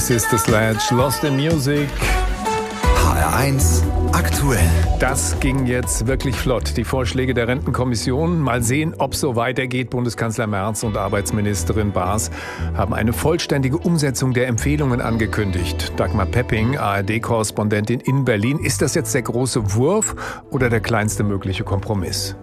Sister Sledge, Lost in Music. HR1 aktuell. Das ging jetzt wirklich flott. Die Vorschläge der Rentenkommission. Mal sehen, ob es so weitergeht. Bundeskanzler Merz und Arbeitsministerin Baas haben eine vollständige Umsetzung der Empfehlungen angekündigt. Dagmar Pepping, ARD-Korrespondentin in Berlin. Ist das jetzt der große Wurf oder der kleinste mögliche Kompromiss?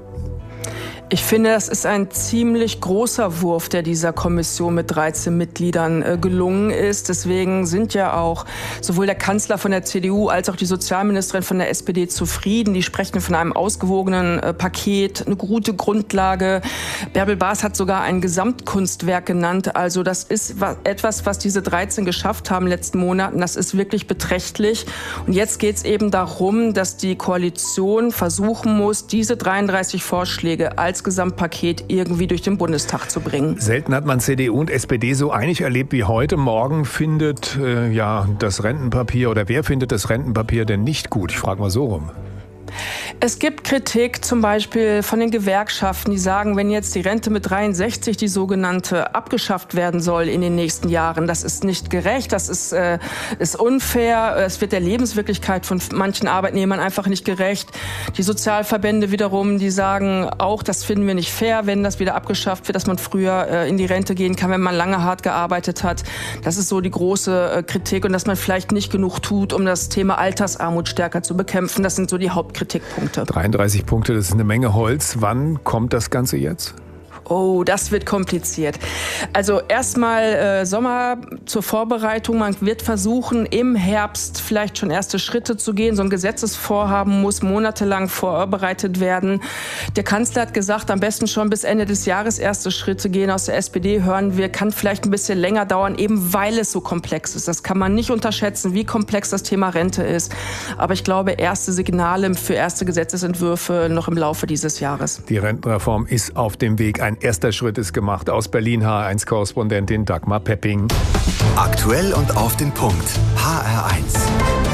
Ich finde, das ist ein ziemlich großer Wurf, der dieser Kommission mit 13 Mitgliedern gelungen ist. Deswegen sind ja auch sowohl der Kanzler von der CDU als auch die Sozialministerin von der SPD zufrieden. Die sprechen von einem ausgewogenen Paket, eine gute Grundlage. Bärbel Baas hat sogar ein Gesamtkunstwerk genannt. Also das ist etwas, was diese 13 geschafft haben in den letzten Monaten. Das ist wirklich beträchtlich. Und jetzt geht es eben darum, dass die Koalition versuchen muss, diese 33 Vorschläge als Gesamtpaket irgendwie durch den Bundestag zu bringen. Selten hat man CDU und SPD so einig erlebt wie heute. Morgen findet das Rentenpapier oder wer findet das Rentenpapier denn nicht gut? Ich frage mal so rum. Es gibt Kritik zum Beispiel von den Gewerkschaften, die sagen, wenn jetzt die Rente mit 63, die sogenannte, abgeschafft werden soll in den nächsten Jahren, das ist nicht gerecht, das ist unfair, es wird der Lebenswirklichkeit von manchen Arbeitnehmern einfach nicht gerecht. Die Sozialverbände wiederum, die sagen auch, das finden wir nicht fair, wenn das wieder abgeschafft wird, dass man früher in die Rente gehen kann, wenn man lange hart gearbeitet hat. Das ist so die große Kritik und dass man vielleicht nicht genug tut, um das Thema Altersarmut stärker zu bekämpfen. Das sind so die Hauptkritikpunkte. 33 Punkte, das ist eine Menge Holz. Wann kommt das Ganze jetzt? Oh, das wird kompliziert. Also erstmal Sommer zur Vorbereitung. Man wird versuchen, im Herbst vielleicht schon erste Schritte zu gehen. So ein Gesetzesvorhaben muss monatelang vorbereitet werden. Der Kanzler hat gesagt, am besten schon bis Ende des Jahres erste Schritte gehen. Aus der SPD hören wir, kann vielleicht ein bisschen länger dauern, eben weil es so komplex ist. Das kann man nicht unterschätzen, wie komplex das Thema Rente ist. Aber ich glaube, erste Signale für erste Gesetzesentwürfe noch im Laufe dieses Jahres. Die Rentenreform ist auf dem Weg. Ein erster Schritt ist gemacht. Aus Berlin HR1-Korrespondentin Dagmar Pepping. Aktuell und auf den Punkt. HR1.